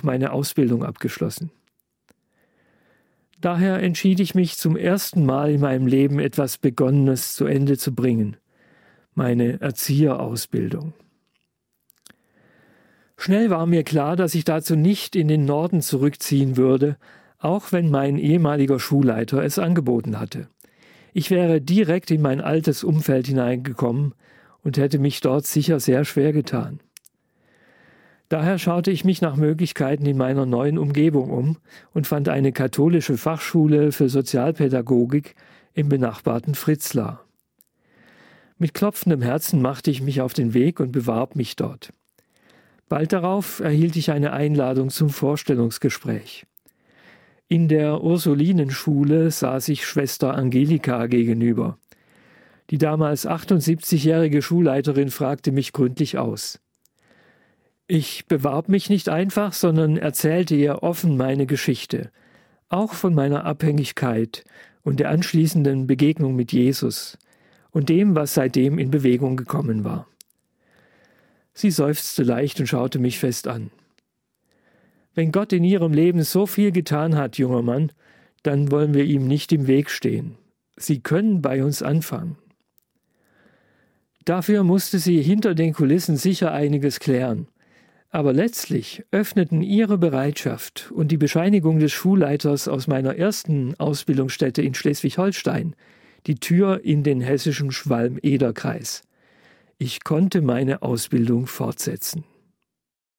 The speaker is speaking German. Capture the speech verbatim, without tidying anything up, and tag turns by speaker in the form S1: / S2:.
S1: meine Ausbildung abgeschlossen. Daher entschied ich mich zum ersten Mal in meinem Leben etwas Begonnenes zu Ende zu bringen, meine Erzieherausbildung. Schnell war mir klar, dass ich dazu nicht in den Norden zurückziehen würde, auch wenn mein ehemaliger Schulleiter es angeboten hatte. Ich wäre direkt in mein altes Umfeld hineingekommen und hätte mich dort sicher sehr schwer getan. Daher schaute ich mich nach Möglichkeiten in meiner neuen Umgebung um und fand eine katholische Fachschule für Sozialpädagogik im benachbarten Fritzlar. Mit klopfendem Herzen machte ich mich auf den Weg und bewarb mich dort. Bald darauf erhielt ich eine Einladung zum Vorstellungsgespräch. In der Ursulinenschule saß ich Schwester Angelika gegenüber. Die damals achtundsiebzigjährige Schulleiterin fragte mich gründlich aus. Ich bewarb mich nicht einfach, sondern erzählte ihr offen meine Geschichte, auch von meiner Abhängigkeit und der anschließenden Begegnung mit Jesus und dem, was seitdem in Bewegung gekommen war. Sie seufzte leicht und schaute mich fest an. Wenn Gott in Ihrem Leben so viel getan hat, junger Mann, dann wollen wir ihm nicht im Weg stehen. Sie können bei uns anfangen. Dafür musste sie hinter den Kulissen sicher einiges klären. Aber letztlich öffneten ihre Bereitschaft und die Bescheinigung des Schulleiters aus meiner ersten Ausbildungsstätte in Schleswig-Holstein die Tür in den hessischen Schwalm-Eder-Kreis. Ich konnte meine Ausbildung fortsetzen.